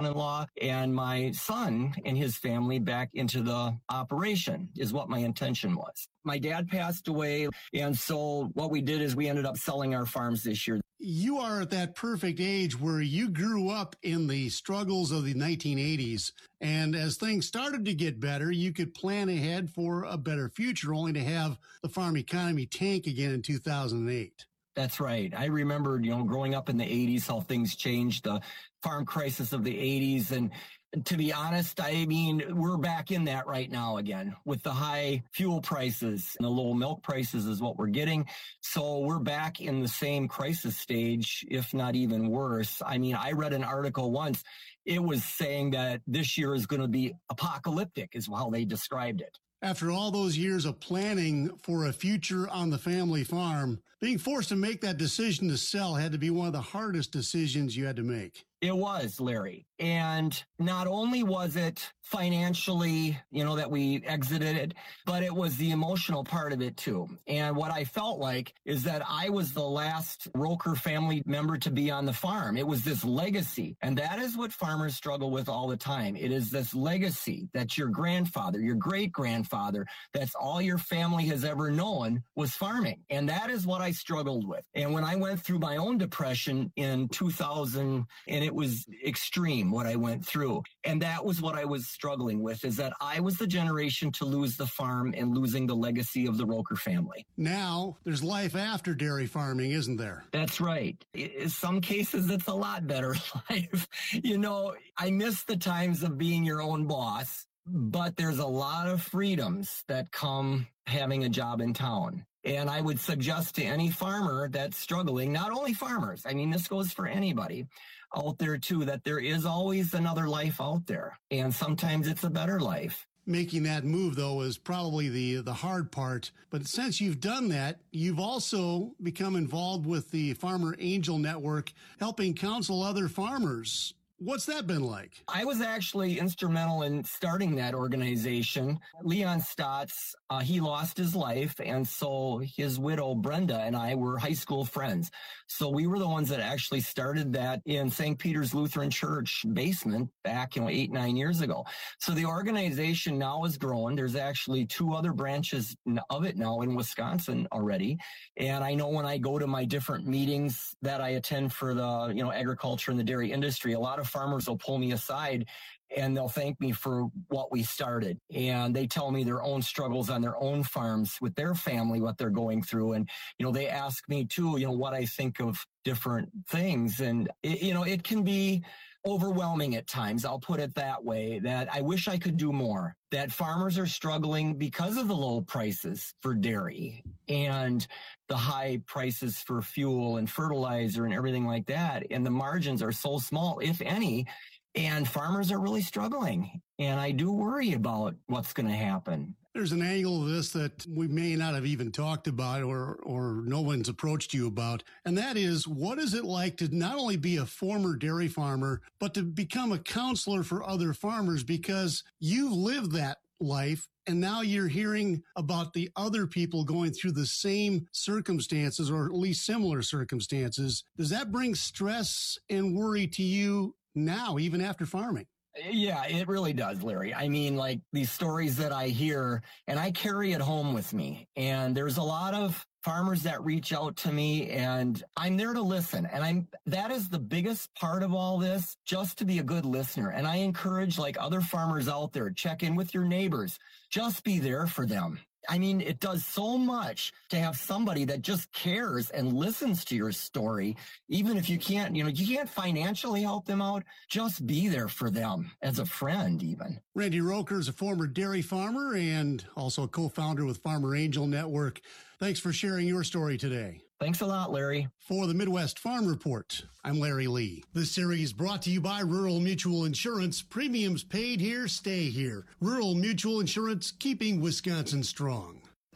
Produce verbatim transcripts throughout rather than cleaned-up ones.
son-in-law and my son and his family back into the operation is what my intention was. My dad passed away, and so what we did is we ended up selling our farms this year. You are at that perfect age where you grew up in the struggles of the nineteen eighties, and as things started to get better, you could plan ahead for a better future, only to have the farm economy tank again in two thousand eight. That's right. I remember, you know, growing up in the eighties, how things changed, the farm crisis of the eighties. And to be honest, I mean, we're back in that right now again with the high fuel prices and the low milk prices is what we're getting. So we're back in the same crisis stage, if not even worse. I mean, I read an article once. It was saying that this year is going to be apocalyptic is how they described it. After all those years of planning for a future on the family farm, being forced to make that decision to sell had to be one of the hardest decisions you had to make. It was, Larry. And not only was it financially, you know, that we exited it, but it was the emotional part of it too. And what I felt like is that I was the last Roker family member to be on the farm. It was this legacy. And that is what farmers struggle with all the time. It is this legacy that your grandfather, your great-grandfather, that's all your family has ever known was farming. And that is what I struggled with. And when I went through my own depression in two thousand, and it was extreme what I went through. And that was what I was struggling with, is that I was the generation to lose the farm and losing the legacy of the Roker family. Now there's life after dairy farming, isn't there? That's right. In some cases, it's a lot better life. You know, I miss the times of being your own boss, but there's a lot of freedoms that come having a job in town. And I would suggest to any farmer that's struggling, not only farmers, I mean, this goes for anybody out there too, that there is always another life out there. And sometimes it's a better life. Making that move, though, is probably the the hard part. But since you've done that, you've also become involved with the Farmer Angel Network, helping counsel other farmers. What's that been like? I was actually instrumental in starting that organization. Leon Stotts, uh, he lost his life, and so his widow, Brenda, and I were high school friends. So we were the ones that actually started that in Saint Peter's Lutheran Church basement back, you know, eight, nine years ago. So the organization now is growing. There's actually two other branches of it now in Wisconsin already. And I know when I go to my different meetings that I attend for the, you know, agriculture and the dairy industry, a lot of farmers will pull me aside and they'll thank me for what we started. And they tell me their own struggles on their own farms with their family, what they're going through. And, you know, they ask me too, you know, what I think of different things. And, it, you know, it can be overwhelming at times. I'll put it that way, that I wish I could do more, that farmers are struggling because of the low prices for dairy and the high prices for fuel and fertilizer and everything like that. And the margins are so small, if any, and farmers are really struggling. And I do worry about what's going to happen. There's an angle of this that we may not have even talked about or or no one's approached you about, and that is, what is it like to not only be a former dairy farmer, but to become a counselor for other farmers, because you've lived that life and now you're hearing about the other people going through the same circumstances or at least similar circumstances. Does that bring stress and worry to you now, even after farming? Yeah, it really does, Larry. I mean, like these stories that I hear, and I carry it home with me. And there's a lot of farmers that reach out to me, and I'm there to listen. And I'm that is the biggest part of all this, just to be a good listener. And I encourage like other farmers out there, check in with your neighbors. Just be there for them. I mean, it does so much to have somebody that just cares and listens to your story. Even if you can't, you know, you can't financially help them out, just be there for them as a friend even. Randy Roker is a former dairy farmer and also a co-founder with Farmer Angel Network. Thanks for sharing your story today. Thanks a lot, Larry. For the Midwest Farm Report, I'm Larry Lee. This series brought to you by Rural Mutual Insurance. Premiums paid here, stay here. Rural Mutual Insurance, keeping Wisconsin strong.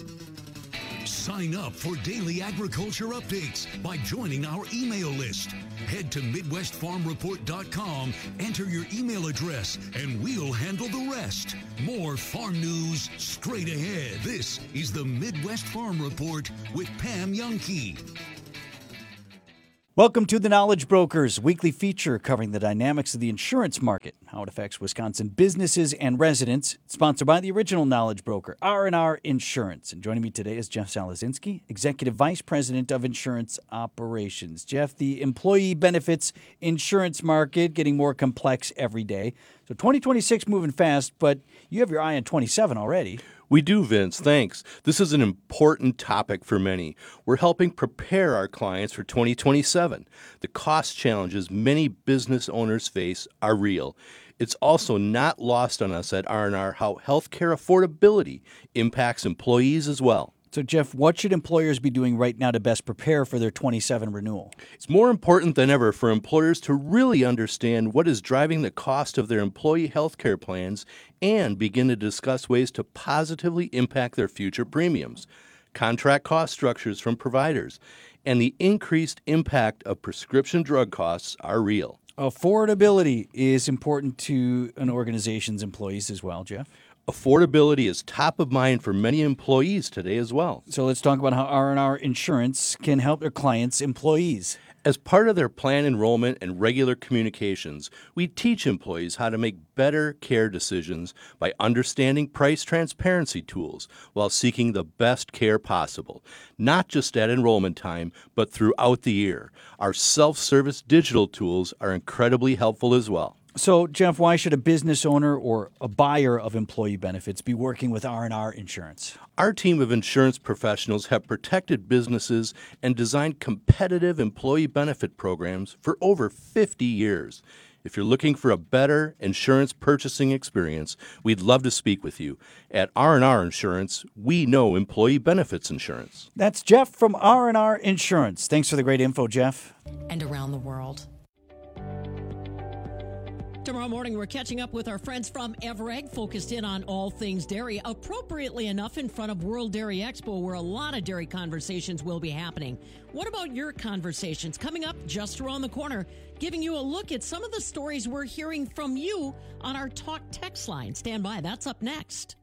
Sign up for daily agriculture updates by joining our email list. Head to Midwest Farm Report dot com, enter your email address, and we'll handle the rest. More farm news straight ahead. This is the Midwest Farm Report with Pam Youngkey. Welcome to the Knowledge Brokers weekly feature covering the dynamics of the insurance market, how it affects Wisconsin businesses and residents. It's sponsored by the original Knowledge Broker, R and R Insurance. And joining me today is Jeff Salazinski, Executive Vice President of Insurance Operations. Jeff, the employee benefits insurance market getting more complex every day. So twenty twenty-six moving fast, but you have your eye on twenty-seven already. We do, Vince. Thanks. This is an important topic for many. We're helping prepare our clients for twenty twenty-seven. The cost challenges many business owners face are real. It's also not lost on us at R and R how healthcare affordability impacts employees as well. So, Jeff, what should employers be doing right now to best prepare for their twenty-seven renewal? It's more important than ever for employers to really understand what is driving the cost of their employee health care plans and begin to discuss ways to positively impact their future premiums, contract cost structures from providers, and the increased impact of prescription drug costs are real. Affordability is important to an organization's employees as well, Jeff. Affordability is top of mind for many employees today as well. So let's talk about how R and R Insurance can help their clients' employees. As part of their plan enrollment and regular communications, we teach employees how to make better care decisions by understanding price transparency tools while seeking the best care possible, not just at enrollment time, but throughout the year. Our self-service digital tools are incredibly helpful as well. So, Jeff, why should a business owner or a buyer of employee benefits be working with R and R Insurance? Our team of insurance professionals have protected businesses and designed competitive employee benefit programs for over fifty years. If you're looking for a better insurance purchasing experience, we'd love to speak with you. At R and R Insurance, we know employee benefits insurance. That's Jeff from R and R Insurance. Thanks for the great info, Jeff. And around the world. Tomorrow morning, we're catching up with our friends from Everegg, focused in on all things dairy, appropriately enough in front of World Dairy Expo, where a lot of dairy conversations will be happening. What about your conversations? Coming up just around the corner, giving you a look at some of the stories we're hearing from you on our Talk text line. Stand by. That's up next.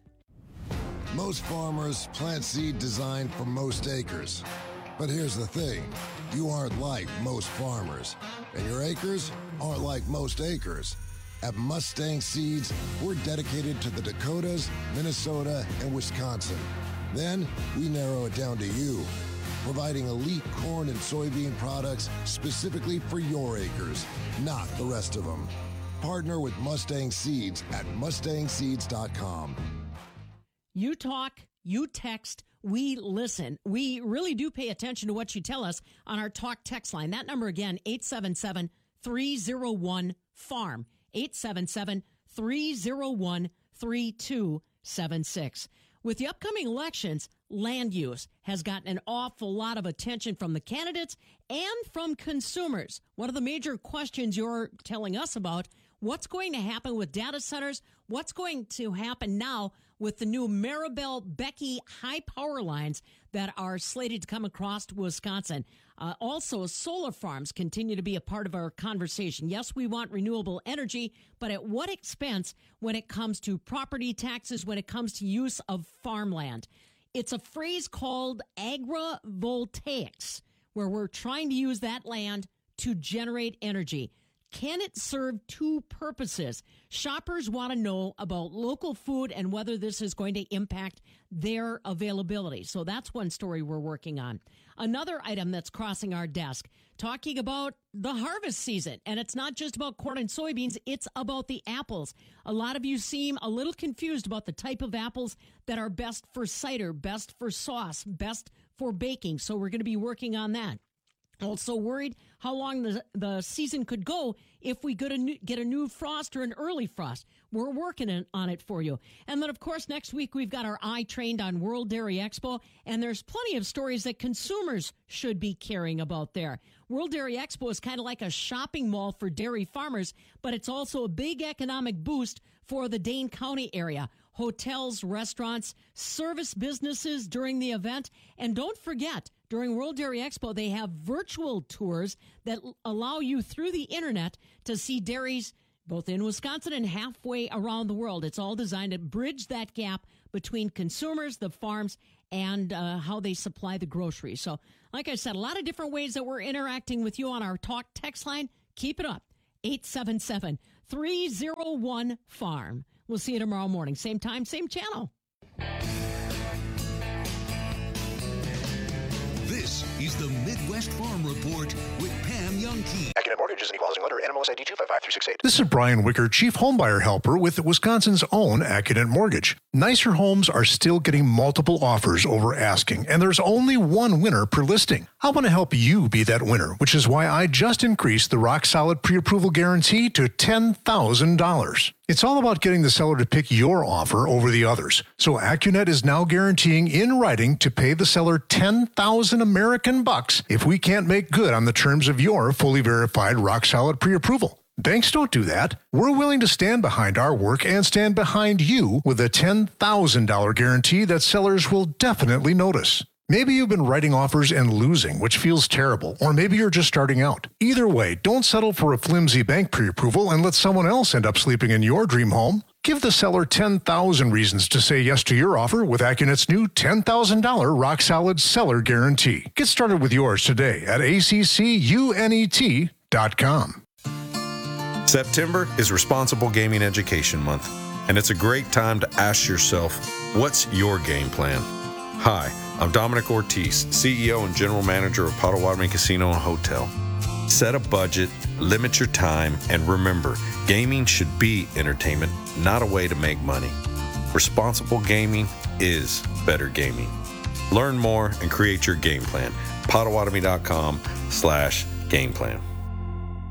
Most farmers plant seed designed for most acres. But here's the thing. You aren't like most farmers, and your acres aren't like most acres. At Mustang Seeds, we're dedicated to the Dakotas, Minnesota, and Wisconsin. Then we narrow it down to you, providing elite corn and soybean products specifically for your acres, not the rest of them. Partner with Mustang Seeds at mustang seeds dot com. You talk, you text, we listen. We really do pay attention to what you tell us on our Talk text line. That number again, eight seven seven, three oh one, farm. eight seven seven, three oh one, three two seven six. With the upcoming elections, land use has gotten an awful lot of attention from the candidates and from consumers. One of the major questions you're telling us about, what's going to happen with data centers? What's going to happen now with the new Maribel-Becky high power lines that are slated to come across Wisconsin? Uh, also, solar farms continue to be a part of our conversation. Yes, we want renewable energy, but at what expense when it comes to property taxes, when it comes to use of farmland? It's a phrase called agrivoltaics, where we're trying to use that land to generate energy. Can it serve two purposes? Shoppers want to know about local food and whether this is going to impact their availability. So that's one story we're working on. Another item that's crossing our desk, talking about the harvest season. And it's not just about corn and soybeans, it's about the apples. A lot of you seem a little confused about the type of apples that are best for cider, best for sauce, best for baking. So we're going to be working on that. Also worried how long the, the season could go if we get a, new, get a new frost or an early frost. We're working in, on it for you. And then, of course, next week we've got our eye trained on World Dairy Expo, and there's plenty of stories that consumers should be caring about there. World Dairy Expo is kind of like a shopping mall for dairy farmers, but it's also a big economic boost for the Dane County area. Hotels, restaurants, service businesses during the event. And don't forget, during World Dairy Expo, they have virtual tours that allow you through the internet to see dairies both in Wisconsin and halfway around the world. It's all designed to bridge that gap between consumers, the farms, and uh, how they supply the groceries. So, like I said, a lot of different ways that we're interacting with you on our Talk text line. Keep it up. eight seven seven, three oh one, farm. We'll see you tomorrow morning. Same time, same channel. This is the Midwest Farm Report with Pam Youngkey. Accunet Mortgage is an equal housing lender. N M L S I D two five five three six eight. This is Brian Wicker, Chief Homebuyer Helper with Wisconsin's own Accunet Mortgage. Nicer homes are still getting multiple offers over asking, and there's only one winner per listing. I want to help you be that winner, which is why I just increased the Rock Solid Pre-Approval Guarantee to ten thousand dollars. It's all about getting the seller to pick your offer over the others. So Accunet is now guaranteeing in writing to pay the seller ten thousand American bucks if we can't make good on the terms of your fully verified Rock Solid Pre-Approval. Banks don't do that. We're willing to stand behind our work and stand behind you with a ten thousand dollars guarantee that sellers will definitely notice. Maybe you've been writing offers and losing, which feels terrible, or maybe you're just starting out. Either way, don't settle for a flimsy bank pre-approval and let someone else end up sleeping in your dream home. Give the seller ten thousand reasons to say yes to your offer with Accunet's new ten thousand dollars Rock Solid Seller Guarantee. Get started with yours today at A C C U N E T dot com. September is Responsible Gaming Education Month, and it's a great time to ask yourself, what's your game plan? Hi, I'm Dominic Ortiz, C E O and General Manager of Potawatomi Casino and Hotel. Set a budget, limit your time, and remember, gaming should be entertainment, not a way to make money. Responsible gaming is better gaming. Learn more and create your game plan. Potawatomi.com slash game plan.